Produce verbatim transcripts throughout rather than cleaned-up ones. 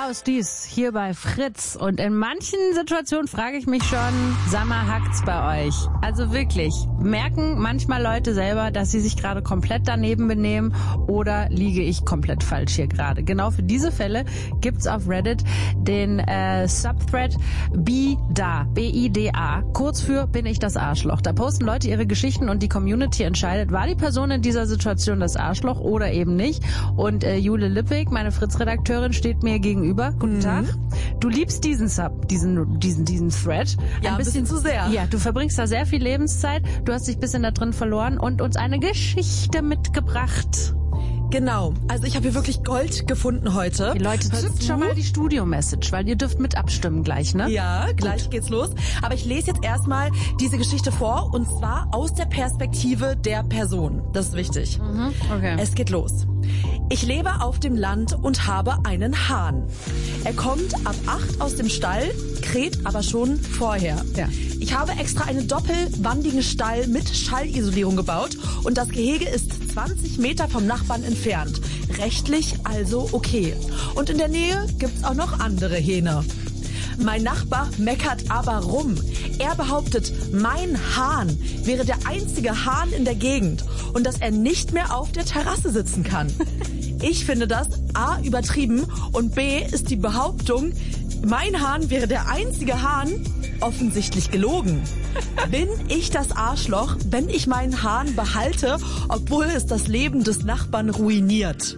aus dies hier bei Fritz. Und in manchen Situationen frage ich mich schon, sag mal, hackt's bei euch? Also wirklich, merken manchmal Leute selber, dass sie sich gerade komplett daneben benehmen oder liege ich komplett falsch hier gerade? Genau für diese Fälle gibt's auf Reddit den äh, Subthread BIDA, B I D A, kurz für bin ich das Arschloch. Da posten Leute ihre Geschichten und die Community entscheidet, war die Person in dieser Situation das Arschloch oder eben nicht. Und äh, Jule Lippig, meine Fritz-Redakteurin, steht mir gegenüber. Guten mhm. Tag. Du liebst diesen Sub, diesen, diesen, diesen Thread. Ja, ein bisschen, bisschen zu sehr. Ja, du verbringst da sehr viel Lebenszeit. Du hast dich ein bisschen da drin verloren und uns eine Geschichte mitgebracht. Genau, also ich habe hier wirklich Gold gefunden heute. Die Leute, zückt schon mal die Studio-Message, weil ihr dürft mit abstimmen gleich, ne? Ja, gleich Gut. geht's los. Aber ich lese jetzt erstmal diese Geschichte vor und zwar aus der Perspektive der Person. Das ist wichtig. Mhm, okay. Es geht los. Ich lebe auf dem Land und habe einen Hahn. Er kommt ab acht aus dem Stall, kräht aber schon vorher. Ja. Ich habe extra einen doppelwandigen Stall mit Schallisolierung gebaut und das Gehege ist zwanzig Meter vom Nachbarn entfernt. Rechtlich also okay. Und in der Nähe gibt's auch noch andere Hähne. Mein Nachbar meckert aber rum. Er behauptet, mein Hahn wäre der einzige Hahn in der Gegend und dass er nicht mehr auf der Terrasse sitzen kann. Ich finde das A, übertrieben und B, ist die Behauptung, mein Hahn wäre der einzige Hahn, offensichtlich gelogen. Bin ich das Arschloch, wenn ich meinen Hahn behalte, obwohl es das Leben des Nachbarn ruiniert?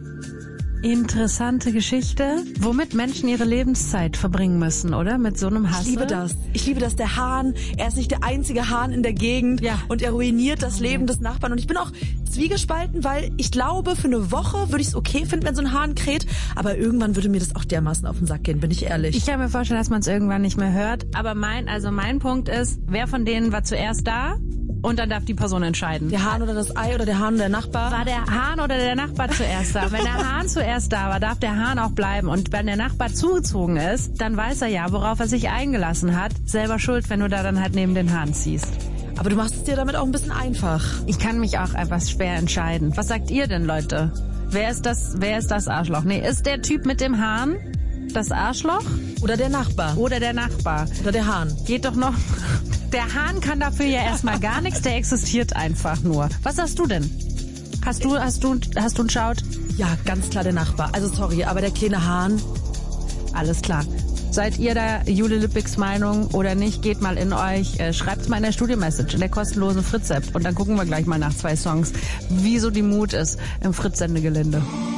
Interessante Geschichte, womit Menschen ihre Lebenszeit verbringen müssen, oder? Mit so einem Hass. Ich liebe das. Ich liebe das. Der Hahn, er ist nicht der einzige Hahn in der Gegend ja. und er ruiniert das Leben des Nachbarn. Und ich bin auch zwiegespalten, weil ich glaube, für eine Woche würde ich es okay finden, wenn so ein Hahn kräht, aber irgendwann würde mir das auch dermaßen auf den Sack gehen, bin ich ehrlich. Ich kann mir vorstellen, dass man es irgendwann nicht mehr hört, aber mein, also mein Punkt ist, wer von denen war zuerst da? Und dann darf die Person entscheiden. Der Hahn oder das Ei oder der Hahn oder der Nachbar? War der Hahn oder der Nachbar zuerst da? Wenn der Hahn zuerst da war, darf der Hahn auch bleiben. Und wenn der Nachbar zugezogen ist, dann weiß er ja, worauf er sich eingelassen hat. Selber schuld, wenn du da dann halt neben den Hahn ziehst. Aber du machst es dir damit auch ein bisschen einfach. Ich kann mich auch etwas schwer entscheiden. Was sagt ihr denn, Leute? Wer ist das, wer ist das Arschloch? Nee, ist der Typ mit dem Hahn das Arschloch? Oder der Nachbar? Oder der Nachbar? Oder der Hahn? Geht doch noch... Der Hahn kann dafür ja erstmal gar nichts, der existiert einfach nur. Was sagst du denn? Hast du, hast du, hast du einen Schaut? Ja, ganz klar der Nachbar. Also sorry, aber der kleine Hahn. Alles klar. Seid ihr da Jule Lippigs Meinung oder nicht? Geht mal in euch, äh, schreibt's mal in der Studio-Message, in der kostenlosen Fritz-App. Und dann gucken wir gleich mal nach zwei Songs, wie so die Mut ist im Fritz-Sendegelände.